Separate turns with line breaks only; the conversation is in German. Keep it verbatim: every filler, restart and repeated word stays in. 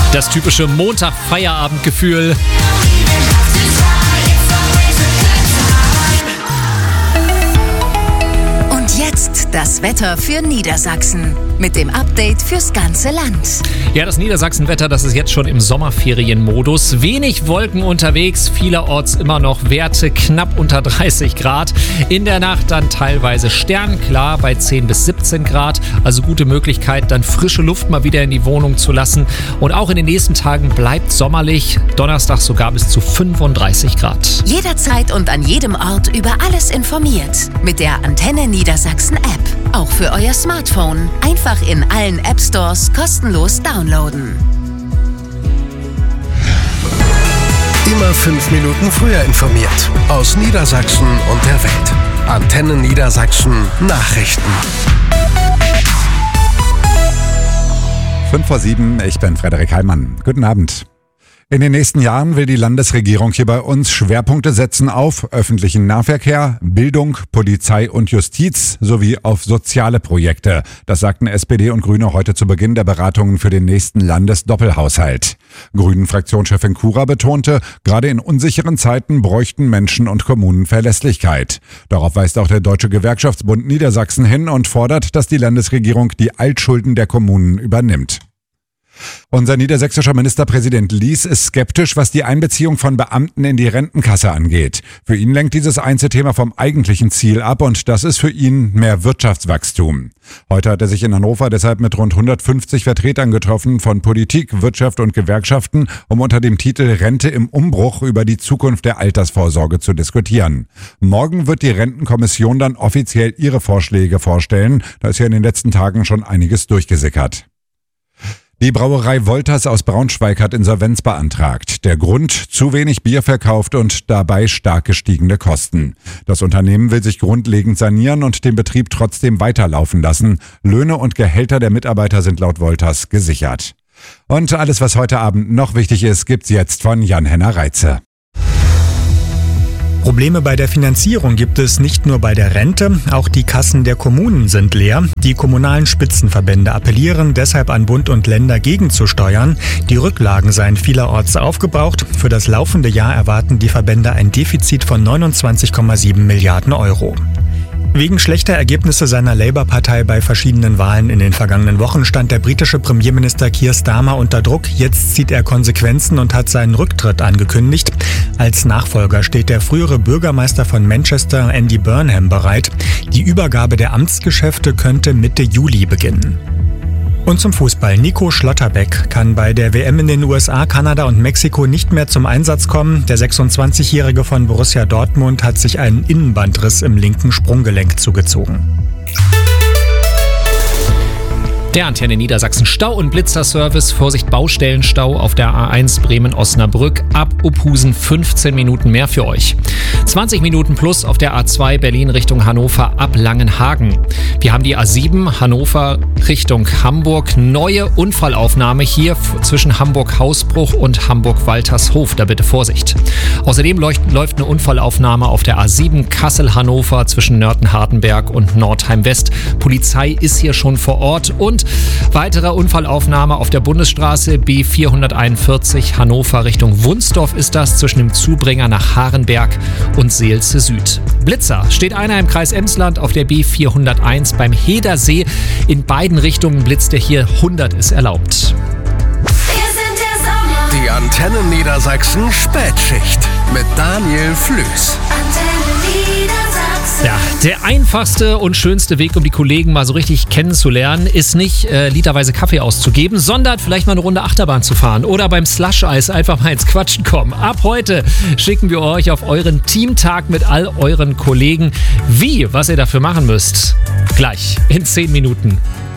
Das typische Montag-Feierabend-Gefühl.
Und jetzt das Wetter für Niedersachsen mit dem Update fürs ganze Land.
Ja, das Niedersachsen-Wetter, das ist jetzt schon im Sommerferienmodus. Wenig Wolken unterwegs, vielerorts immer noch Werte knapp unter dreißig Grad. In der Nacht dann teilweise sternklar bei zehn bis siebzehn Grad. Also gute Möglichkeit, dann frische Luft mal wieder in die Wohnung zu lassen. Und auch in den nächsten Tagen bleibt sommerlich. Donnerstag sogar bis zu fünfunddreißig Grad.
Jederzeit und an jedem Ort über alles informiert. Mit der Antenne Niedersachsen App. Auch für euer Smartphone. Einfach in allen App Stores kostenlos downloaden.
Immer fünf Minuten früher informiert. Aus Niedersachsen und der Welt. Antenne Niedersachsen Nachrichten.
fünf vor sieben, ich bin Frederik Heimann. Guten Abend. In den nächsten Jahren will die Landesregierung hier bei uns Schwerpunkte setzen auf öffentlichen Nahverkehr, Bildung, Polizei und Justiz sowie auf soziale Projekte. Das sagten S P D und Grüne heute zu Beginn der Beratungen für den nächsten Landesdoppelhaushalt. Grünen-Fraktionschefin Kura betonte, gerade in unsicheren Zeiten bräuchten Menschen und Kommunen Verlässlichkeit. Darauf weist auch der Deutsche Gewerkschaftsbund Niedersachsen hin und fordert, dass die Landesregierung die Altschulden der Kommunen übernimmt. Unser niedersächsischer Ministerpräsident Lies ist skeptisch, was die Einbeziehung von Beamten in die Rentenkasse angeht. Für ihn lenkt dieses Einzelthema vom eigentlichen Ziel ab und das ist für ihn mehr Wirtschaftswachstum. Heute hat er sich in Hannover deshalb mit rund hundertfünfzig Vertretern getroffen von Politik, Wirtschaft und Gewerkschaften, um unter dem Titel Rente im Umbruch über die Zukunft der Altersvorsorge zu diskutieren. Morgen wird die Rentenkommission dann offiziell ihre Vorschläge vorstellen. Da ist ja in den letzten Tagen schon einiges durchgesickert. Die Brauerei Wolters aus Braunschweig hat Insolvenz beantragt. Der Grund: zu wenig Bier verkauft und dabei stark gestiegene Kosten. Das Unternehmen will sich grundlegend sanieren und den Betrieb trotzdem weiterlaufen lassen. Löhne und Gehälter der Mitarbeiter sind laut Wolters gesichert. Und alles, was heute Abend noch wichtig ist, gibt's jetzt von Jan-Henner Reitze.
Probleme bei der Finanzierung gibt es nicht nur bei der Rente, auch die Kassen der Kommunen sind leer. Die kommunalen Spitzenverbände appellieren deshalb an Bund und Länder gegenzusteuern. Die Rücklagen seien vielerorts aufgebraucht. Für das laufende Jahr erwarten die Verbände ein Defizit von neunundzwanzig Komma sieben Milliarden Euro. Wegen schlechter Ergebnisse seiner Labour-Partei bei verschiedenen Wahlen in den vergangenen Wochen stand der britische Premierminister Keir Starmer unter Druck. Jetzt zieht er Konsequenzen und hat seinen Rücktritt angekündigt. Als Nachfolger steht der frühere Bürgermeister von Manchester, Andy Burnham, bereit. Die Übergabe der Amtsgeschäfte könnte Mitte Juli beginnen. Und zum Fußball. Nico Schlotterbeck kann bei der W M in den U S A, Kanada und Mexiko nicht mehr zum Einsatz kommen. Der sechsundzwanzigjährige von Borussia Dortmund hat sich einen Innenbandriss im linken Sprunggelenk zugezogen.
Der Antenne Niedersachsen Stau- und Blitzerservice. Vorsicht, Baustellenstau auf der A eins Bremen-Osnabrück. Ab Uphusen fünfzehn Minuten mehr für euch. zwanzig Minuten plus auf der A zwei Berlin Richtung Hannover ab Langenhagen. Wir haben die A sieben Hannover Richtung Hamburg. Neue Unfallaufnahme hier zwischen Hamburg-Hausbruch und Hamburg-Waltershof. Da bitte Vorsicht. Außerdem läuft, läuft eine Unfallaufnahme auf der A sieben Kassel-Hannover zwischen Nörten-Hardenberg und Nordheim-West. Polizei ist hier schon vor Ort und weitere Unfallaufnahme auf der Bundesstraße B vierhunderteinundvierzig Hannover Richtung Wunsdorf ist das zwischen dem Zubringer nach Harenberg und Seelze Süd. Blitzer steht einer im Kreis Emsland auf der B vierhunderteins beim Hedersee. In beiden Richtungen blitzt er hier, hundert ist erlaubt.
Die Antenne Niedersachsen Spätschicht mit Daniel Flüß.
Ja, der einfachste und schönste Weg, um die Kollegen mal so richtig kennenzulernen, ist nicht äh, literweise Kaffee auszugeben, sondern vielleicht mal eine Runde Achterbahn zu fahren oder beim Slush-Eis einfach mal ins Quatschen kommen. Ab heute schicken wir euch auf euren Teamtag mit all euren Kollegen. Wie, was ihr dafür machen müsst, gleich in zehn Minuten.